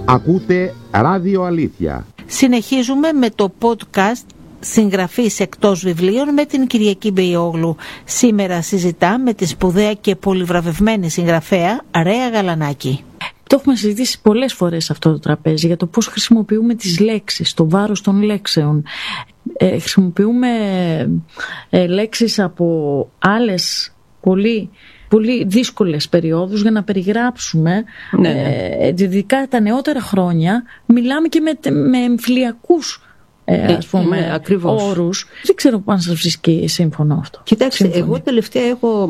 Ακούτε Ράδιο Αλήθεια. Συνεχίζουμε με το podcast συγγραφής εκτός βιβλίων με την Κυριακή Μπεϊόγλου. Σήμερα συζητά με τη σπουδαία και πολυβραβευμένη συγγραφέα Ρέα Γαλανάκη. Το έχουμε συζητήσει πολλές φορές αυτό το τραπέζι για το πώς χρησιμοποιούμε τις λέξεις, το βάρος των λέξεων. Χρησιμοποιούμε λέξεις από άλλες πολύ δύσκολες περιόδους για να περιγράψουμε. Ειδικά τα νεότερα χρόνια μιλάμε και με εμφυλιακούς όρους. Δεν ξέρω αν σας βρίσκει σύμφωνο αυτό. Κοιτάξτε, εγώ τελευταία έχω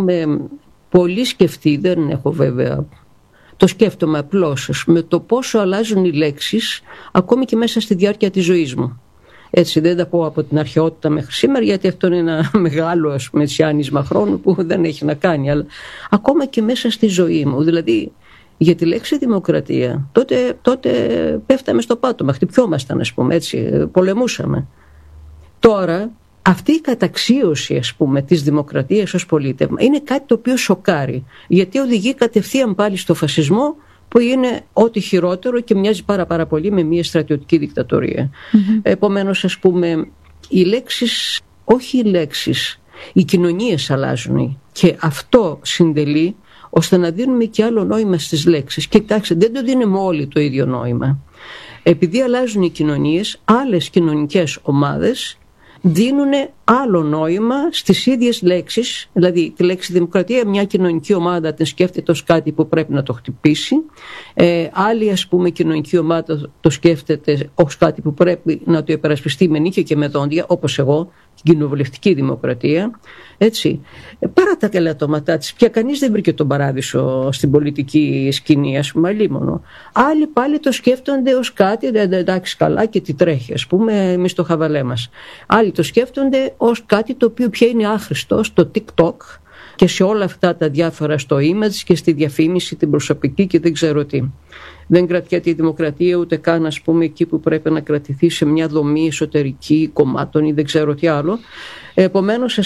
πολύ σκεφτεί, δεν έχω βέβαια, το σκέφτομαι απλώς με το πόσο αλλάζουν οι λέξεις ακόμη και μέσα στη διάρκεια της ζωής μου. Έτσι, δεν τα πω από την αρχαιότητα μέχρι σήμερα, γιατί αυτό είναι ένα μεγάλο άνοισμα χρόνου που δεν έχει να κάνει, αλλά ακόμα και μέσα στη ζωή μου. Δηλαδή, για τη λέξη δημοκρατία, τότε πέφταμε στο πάτωμα, χτυπιόμασταν, έτσι, πολεμούσαμε. Τώρα, αυτή η καταξίωση, της δημοκρατίας ως πολίτευμα είναι κάτι το οποίο σοκάρει, γιατί οδηγεί κατευθείαν πάλι στο φασισμό, που είναι ό,τι χειρότερο και μοιάζει πάρα πολύ με μια στρατιωτική δικτατορία. Επομένως, οι λέξεις, όχι οι λέξεις, οι κοινωνίες αλλάζουν και αυτό συντελεί ώστε να δίνουμε και άλλο νόημα στις λέξεις. Και κοιτάξτε, δεν το δίνουμε όλοι το ίδιο νόημα. Επειδή αλλάζουν οι κοινωνίες, άλλες κοινωνικές ομάδες δίνουν άλλο νόημα στις ίδιες λέξεις. Δηλαδή τη λέξη δημοκρατία μια κοινωνική ομάδα την σκέφτεται ως κάτι που πρέπει να το χτυπήσει, άλλη κοινωνική ομάδα το σκέφτεται ως κάτι που πρέπει να το υπερασπιστεί με νύχια και με δόντια, όπως εγώ, την κοινοβουλευτική δημοκρατία. Έτσι. Παρά τα καλατώματά της, πια κανείς δεν βρήκε τον παράδεισο στην πολιτική σκηνή, αλίμονο. Άλλοι πάλι το σκέφτονται ως κάτι, εντάξει, καλά και τι τρέχει, εμείς το χαβαλέ μας. Άλλοι το σκέφτονται ως κάτι το οποίο πια είναι άχρηστο στο TikTok και σε όλα αυτά τα διάφορα, στο image και στη διαφήμιση την προσωπική και δεν ξέρω τι. Δεν κρατιέται η δημοκρατία ούτε καν εκεί που πρέπει να κρατηθεί σε μια δομή εσωτερική κομμάτων ή δεν ξέρω τι άλλο. Επομένως,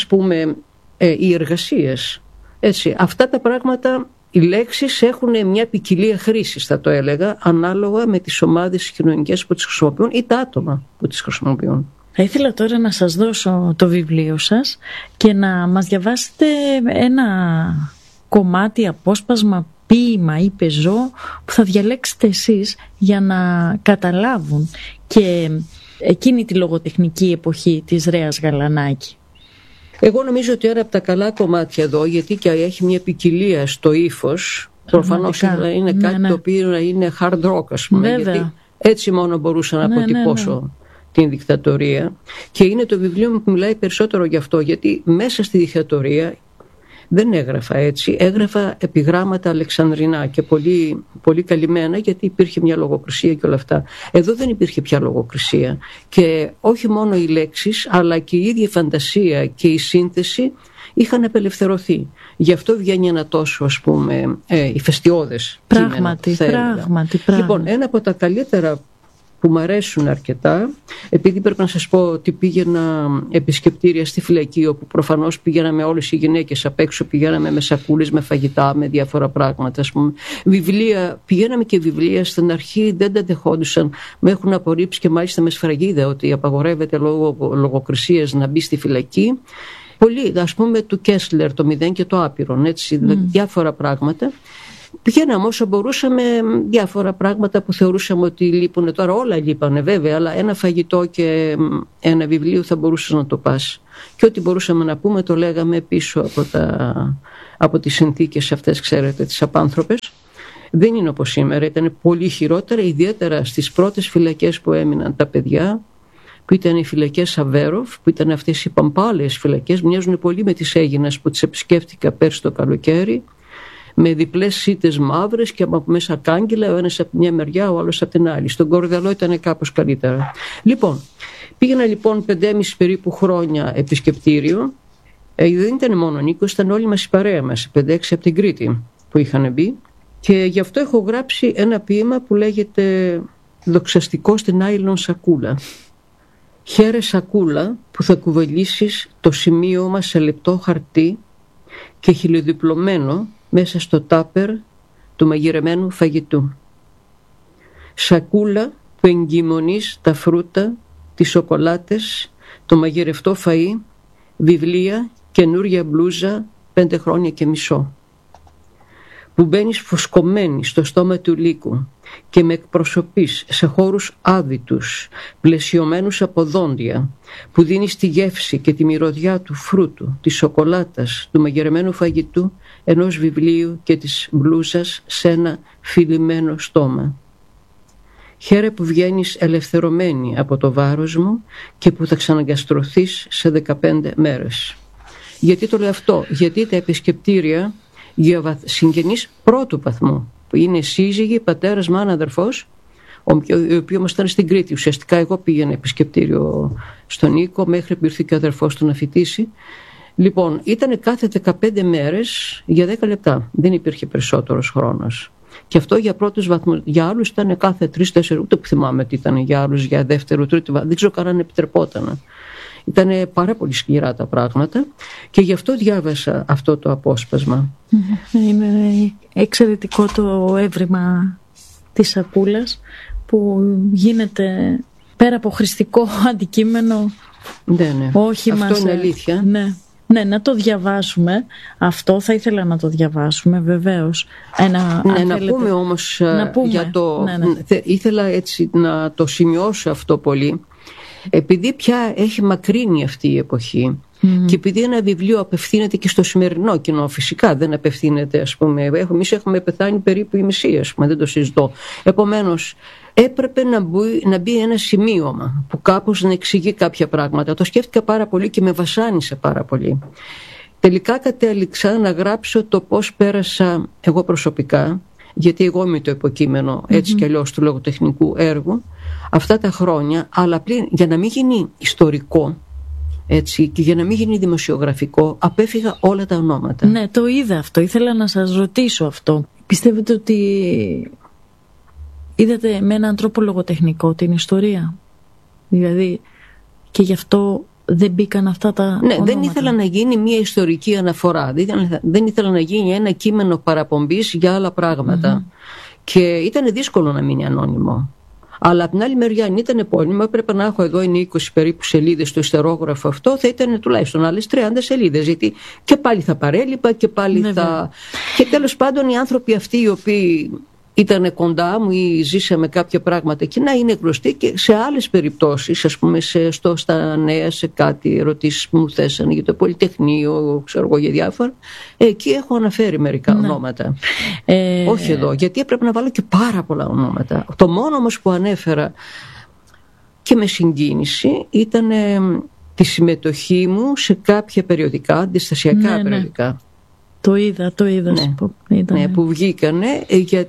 οι εργασίες, έτσι, αυτά τα πράγματα, οι λέξεις έχουν μια ποικιλία χρήσης, θα το έλεγα, ανάλογα με τις ομάδες κοινωνικές που τις χρησιμοποιούν ή τα άτομα που τις χρησιμοποιούν. Θα ήθελα τώρα να σας δώσω το βιβλίο σας και να μας διαβάσετε ένα κομμάτι, απόσπασμα, ποίημα ή πεζό που θα διαλέξετε εσείς για να καταλάβουν και εκείνη τη λογοτεχνική εποχή της Ρέας Γαλανάκη. Εγώ νομίζω ότι ένα από τα καλά κομμάτια εδώ, γιατί και έχει μια ποικιλία στο ύφος, προφανώς είναι κάτι το οποίο είναι hard rock, γιατί έτσι μόνο μπορούσα να αποτυπώσω την δικτατορία, και είναι το βιβλίο μου που μιλάει περισσότερο γι' αυτό, γιατί μέσα στη δικτατορία δεν έγραφα έτσι, έγραφα επιγράμματα αλεξανδρινά και πολύ, πολύ καλυμμένα, γιατί υπήρχε μια λογοκρισία και όλα αυτά. Εδώ δεν υπήρχε πια λογοκρισία και όχι μόνο οι λέξεις αλλά και η ίδια η φαντασία και η σύνθεση είχαν απελευθερωθεί. Γι' αυτό βγαίνει ένα τόσο ηφαιστειώδες κείμενο. Πράγματι. Λοιπόν, ένα από τα καλύτερα που μου αρέσουν αρκετά, επειδή πρέπει να σας πω ότι πήγαινα επισκεπτήρια στη φυλακή, όπου προφανώς πήγαιναμε όλες οι γυναίκες απ' έξω, πηγαίναμε με σακούλες, με φαγητά, με διάφορα πράγματα, βιβλία, πηγαίναμε και βιβλία, στην αρχή δεν τα δεχόντουσαν, με έχουν απορρίψει και μάλιστα με σφραγίδα ότι απαγορεύεται λόγω λογοκρισίας να μπει στη φυλακή. Πολύ, του Κέσλερ, το 0 και το άπειρον, έτσι, διάφορα πράγματα. Πηγαίναμε όσο μπορούσαμε, διάφορα πράγματα που θεωρούσαμε ότι λείπουν. Τώρα όλα λείπανε βέβαια, αλλά ένα φαγητό και ένα βιβλίο θα μπορούσες να το πας. Και ό,τι μπορούσαμε να πούμε το λέγαμε πίσω από τις συνθήκες αυτές, ξέρετε, τις απάνθρωπες. Δεν είναι όπως σήμερα, ήταν πολύ χειρότερα, ιδιαίτερα στις πρώτες φυλακές που έμειναν τα παιδιά, που ήταν οι φυλακές Αβέροφ, που ήταν αυτές οι παμπάλαιες φυλακές, μοιάζουν πολύ με τις Αίγινας που τις επισκέφτηκα πέρσι το καλοκαίρι, με διπλές σίτες μαύρες και από μέσα κάγκελα, ο ένας από μια μεριά, ο άλλος από την άλλη. Στον Κορδαλό ήταν κάπως καλύτερα. Πήγαινα 5,5 περίπου χρόνια επισκεπτήριο. Δεν ήταν μόνο ο Νίκος, ήταν όλη μας η παρέα μας, 5-6 από την Κρήτη που είχαν μπει. Και γι' αυτό έχω γράψει ένα ποίημα που λέγεται «Δοξαστικό στην άειλον σακούλα». Χαίρε σακούλα που θα κουβαλήσεις το σημείωμα σε λεπτό χαρτί και χιλιοδιπλωμένο μέσα στο τάπερ του μαγειρεμένου φαγητού. σακούλα που εγκυμονείς τα φρούτα, τις σοκολάτες, το μαγειρευτό φαΐ, βιβλία, καινούρια μπλούζα, 5 χρόνια και μισό. Που μπαίνεις φουσκωμένη στο στόμα του λύκου και με εκπροσωπείς σε χώρους άδειτους, πλαισιωμένους από δόντια, που δίνεις τη γεύση και τη μυρωδιά του φρούτου, της σοκολάτας, του μαγειρεμένου φαγητού, ενός βιβλίου και της μπλούζας σε ένα φιλημένο στόμα. Χαίρε που βγαίνεις ελευθερωμένη από το βάρος μου και που θα ξαναγκαστρωθείς σε 15 μέρες. Γιατί το λέω αυτό? Γιατί τα επισκεπτήρια για συγγενείς πρώτου βαθμού, που είναι σύζυγοι, πατέρας, μάνα, αδερφός, οι οποίοι όμως ήταν στην Κρήτη. Ουσιαστικά εγώ πήγαινα επισκεπτήριο στον Νίκο μέχρι που ήρθε και ο αδερφός του να φοιτήσει. Λοιπόν, ήταν κάθε 15 μέρες για 10 λεπτά. Δεν υπήρχε περισσότερος χρόνος. Και αυτό για πρώτους βαθμούς. Για άλλους ήταν κάθε 3-4, ούτε που θυμάμαι τι ήταν για άλλους, για δεύτερο, τρίτο βαθμό. Δεν ξέρω καν αν επιτρεπόταν. Ήταν πάρα πολύ σκληρά τα πράγματα και γι' αυτό διάβασα αυτό το απόσπασμα. Είναι εξαιρετικό το έβριμα της σακούλας που γίνεται πέρα από χρηστικό αντικείμενο. Ναι. Όχι αυτό είναι αλήθεια. Ναι, να το διαβάσουμε. Αυτό θα ήθελα να το διαβάσουμε βεβαίως. Να πούμε όμως για το... Ήθελα έτσι να το σημειώσω αυτό πολύ. Επειδή πια έχει μακρύνει αυτή η εποχή και επειδή ένα βιβλίο απευθύνεται και στο σημερινό κοινό, φυσικά δεν απευθύνεται, ας πούμε, εμείς έχουμε πεθάνει περίπου η μισή, ας πούμε, δεν το συζητώ. Επομένως, έπρεπε να μπει ένα σημείωμα που κάπως να εξηγεί κάποια πράγματα. Το σκέφτηκα πάρα πολύ και με βασάνισε πάρα πολύ. Τελικά κατέληξα να γράψω το πώς πέρασα εγώ προσωπικά, γιατί εγώ είμαι το υποκείμενο έτσι κι αλλιώς του λογοτεχνικού έργου αυτά τα χρόνια, αλλά πλην για να μην γίνει ιστορικό έτσι, και για να μην γίνει δημοσιογραφικό, απέφυγα όλα τα ονόματα. Ναι, το είδα αυτό, ήθελα να σας ρωτήσω αυτό. Πιστεύετε ότι είδατε με έναν τρόπο λογοτεχνικό την ιστορία? Δηλαδή και γι' αυτό δεν μπήκαν αυτά τα ονόματα. Δεν ήθελα να γίνει μια ιστορική αναφορά. Δεν ήθελα να γίνει ένα κείμενο παραπομπής για άλλα πράγματα. Και ήταν δύσκολο να μείνει ανώνυμο. Αλλά από την άλλη μεριά, αν ήταν επώνυμο, έπρεπε να έχω εδώ είναι 20 περίπου σελίδες στο ιστερόγραφο αυτό, θα ήταν τουλάχιστον άλλες 30 σελίδες. Γιατί και πάλι θα παρέλειπα και πάλι θα. Και τέλος πάντων οι άνθρωποι αυτοί οι οποίοι ήταν κοντά μου ή ζήσαμε κάποια πράγματα κοινά είναι γνωστοί και σε άλλες περιπτώσεις, ας πούμε στα νέα, σε κάτι ερωτήσεις που μου θέσανε για το Πολυτεχνείο, ξέρω εγώ για διάφορα, εκεί έχω αναφέρει μερικά ονόματα. Όχι εδώ, γιατί έπρεπε να βάλω και πάρα πολλά ονόματα. Το μόνο όμως που ανέφερα και με συγκίνηση ήταν τη συμμετοχή μου σε κάποια περιοδικά, αντιστασιακά περιοδικά. Το είδα. Ναι, που βγήκανε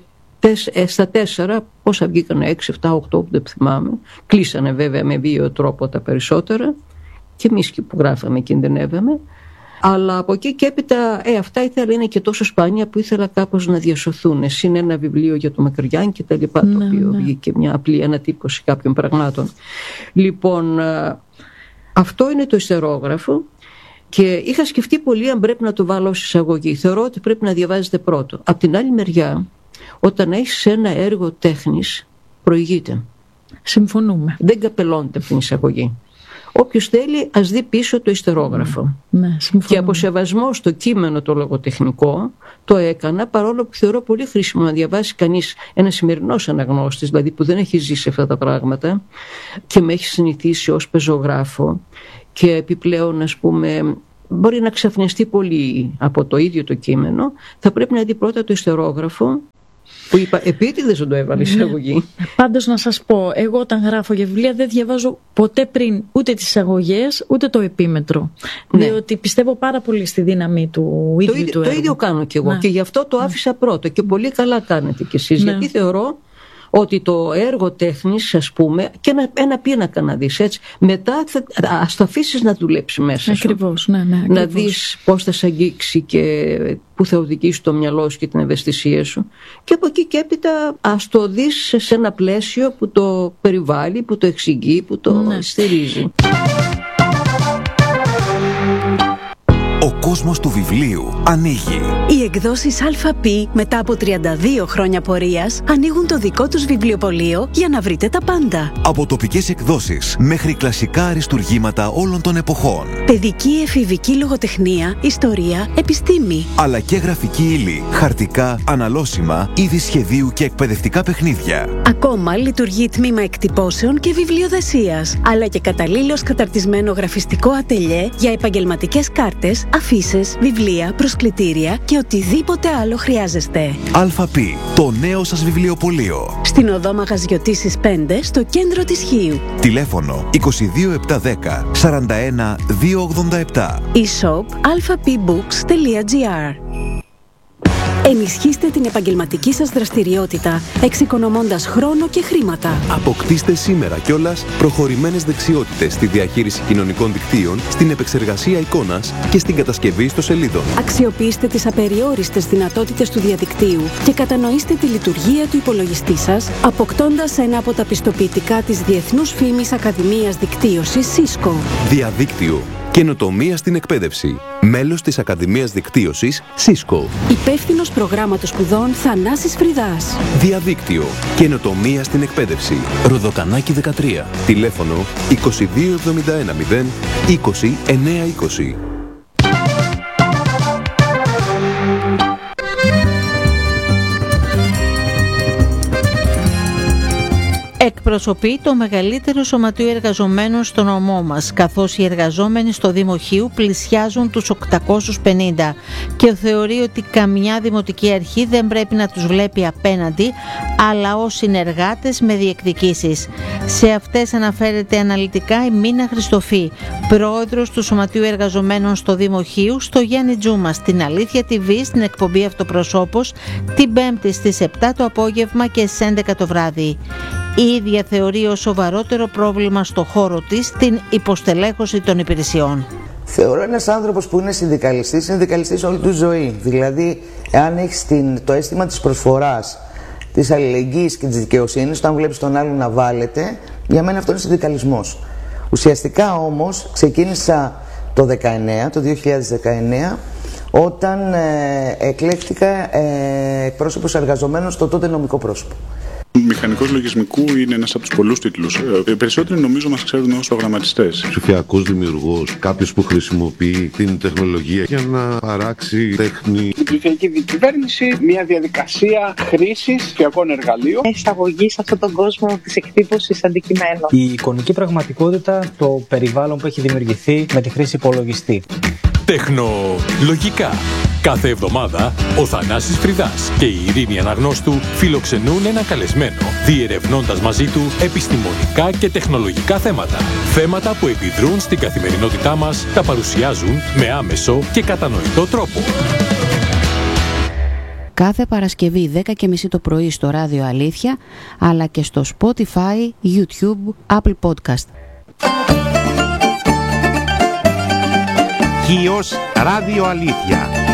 στα 4, πόσα βγήκανε, 6, 7, 8, δεν θυμάμαι. Κλείσανε βέβαια με βίαιο τρόπο τα περισσότερα και εμείς που γράφαμε κινδυνεύαμε. Αλλά από εκεί και έπειτα αυτά ήθελα, είναι και τόσο σπάνια που ήθελα κάπως να διασωθούν. Είναι ένα βιβλίο για το Μακρυγιάν και τα λοιπά, το οποίο βγήκε μια απλή ανατύπωση κάποιων πραγμάτων. Λοιπόν, αυτό είναι το ιστερόγραφο. Και είχα σκεφτεί πολύ αν πρέπει να το βάλω ως εισαγωγή. Θεωρώ ότι πρέπει να διαβάζετε πρώτο. Απ' την άλλη μεριά, όταν έχεις ένα έργο τέχνης, προηγείται. Συμφωνούμε. Δεν καπελώνεται από την εισαγωγή. Όποιος θέλει ας δει πίσω το ιστερόγραφο. Και από σεβασμό στο κείμενο το λογοτεχνικό το έκανα, παρόλο που θεωρώ πολύ χρήσιμο να διαβάσει κανείς ένα σημερινός αναγνώστης, δηλαδή που δεν έχει ζήσει αυτά τα πράγματα και με έχει συνηθίσει ως πεζογράφο και επιπλέον, ας πούμε, μπορεί να ξαφνιαστεί πολύ από το ίδιο το κείμενο. Θα πρέπει να δει πρώτα το ιστερόγραφο, που είπα επίτηδες δεν το έβαλε εισαγωγή. Πάντως να σας πω, εγώ όταν γράφω για βιβλία δεν διαβάζω ποτέ πριν ούτε τις εισαγωγές ούτε το επίμετρο. Διότι πιστεύω πάρα πολύ στη δύναμη του ίδιου του έργου. Το ίδιο κάνω κι εγώ και γι' αυτό το άφησα πρώτο και πολύ καλά κάνετε κι εσείς, γιατί θεωρώ ότι το έργο τέχνης, ας πούμε, και ένα πίνακα να δεις, έτσι, μετά ας το αφήσεις να δουλέψει μέσα σου. Ακριβώς. Να δεις πώς θα σε αγγίξει και πού θα οδηγήσει το μυαλό σου και την ευαισθησία σου. Και από εκεί και έπειτα ας το δεις σε ένα πλαίσιο που το περιβάλλει, που το εξηγεί, που το στηρίζει. Ο κόσμος του βιβλίου ανοίγει. Οι εκδόσεις ΑΠ μετά από 32 χρόνια πορείας ανοίγουν το δικό τους βιβλιοπωλείο για να βρείτε τα πάντα. Από τοπικές εκδόσεις μέχρι κλασικά αριστουργήματα όλων των εποχών. Παιδική, εφηβική λογοτεχνία, ιστορία, επιστήμη. Αλλά και γραφική ύλη, χαρτικά, αναλώσιμα, είδη σχεδίου και εκπαιδευτικά παιχνίδια. Ακόμα λειτουργεί τμήμα εκτυπώσεων και βιβλιοδεσίας, αλλά και καταλήλως καταρτισμένο γραφιστικό ατελιέ για επαγγελματικές κάρτες, αφίσες, βιβλία, προσκλητήρια και οτιδήποτε άλλο χρειάζεστε. ΑΠ, το νέο σας βιβλιοπωλείο. Στην οδό Μαγαζιωτήσης 5, στο κέντρο της Χίου. Τηλέφωνο 22710 41 287. e-shop alphapbooks.gr. Ενισχύστε την επαγγελματική σας δραστηριότητα, εξοικονομώντας χρόνο και χρήματα. Αποκτήστε σήμερα κιόλας προχωρημένες δεξιότητες στη διαχείριση κοινωνικών δικτύων, στην επεξεργασία εικόνας και στην κατασκευή ιστοσελίδων. Αξιοποιήστε τις απεριόριστες δυνατότητες του διαδικτύου και κατανοήστε τη λειτουργία του υπολογιστή σας, αποκτώντας ένα από τα πιστοποιητικά της Διεθνούς Φήμης Ακαδημίας Δικτύωσης Cisco. Διαδίκτυο. Καινοτομία στην εκπαίδευση. Μέλος της Ακαδημίας Δικτύωσης Cisco. Υπεύθυνος προγράμματος σπουδών Θανάσης Φρυδάς. Διαδίκτυο. Καινοτομία στην εκπαίδευση. Ροδοκανάκι 13. Τηλέφωνο 2271 0 20 920. Εκπροσωπεί το μεγαλύτερο σωματείο εργαζομένων στο νομό μας, καθώς οι εργαζόμενοι στο Δήμο Χίου πλησιάζουν τους 850 και θεωρεί ότι καμιά δημοτική αρχή δεν πρέπει να τους βλέπει απέναντι, αλλά ως συνεργάτες με διεκδικήσεις. Σε αυτές αναφέρεται αναλυτικά η Μίνα Χριστοφή, πρόεδρος του Σωματείου Εργαζομένων στο Δήμο Χίου, στο Γιάννη Τζούμα, στην Αλήθεια TV, στην εκπομπή Αυτοπροσώπος, την Πέμπτη στις 7 το απόγευμα και στις 11 το βράδυ. Η ίδια θεωρεί ως σοβαρότερο πρόβλημα στο χώρο της την υποστελέχωση των υπηρεσιών. Θεωρώ ένας άνθρωπος που είναι συνδικαλιστής όλη του ζωή. Δηλαδή, εάν έχεις το αίσθημα της προσφοράς, της αλληλεγγύης και της δικαιοσύνης, όταν βλέπεις τον άλλον να βάλετε, για μένα αυτό είναι συνδικαλισμός. Ουσιαστικά όμως ξεκίνησα το 2019, όταν εκλέχτηκα εκπρόσωπος εργαζομένων στο τότε νομικό πρόσωπο. Μηχανικός λογισμικού είναι ένας από τους πολλούς τίτλους. Περισσότεροι νομίζω μας ξέρουν ως προγραμματιστές. Ψηφιακός δημιουργός, κάποιος που χρησιμοποιεί την τεχνολογία για να παράξει τέχνη. Η ψηφιακή διακυβέρνηση, μια διαδικασία χρήσης ψηφιακών εργαλείων. Εισαγωγή σε αυτόν τον κόσμο της εκτύπωσης αντικειμένων. Η εικονική πραγματικότητα, το περιβάλλον που έχει δημιουργηθεί με τη χρήση υπολογιστή. Τεχνολογικά. Κάθε εβδομάδα ο Θανάσης Φρυδάς και η Ειρήνη Αναγνώστου φιλοξενούν ένα καλεσμένο, διερευνώντας μαζί του επιστημονικά και τεχνολογικά θέματα. Θέματα που επιδρούν στην καθημερινότητά μας, τα παρουσιάζουν με άμεσο και κατανοητό τρόπο. Κάθε Παρασκευή 10:30 το πρωί στο Ράδιο Αλήθεια, αλλά και στο Spotify, YouTube, Apple Podcast. Χίος Ράδιο Αλήθεια.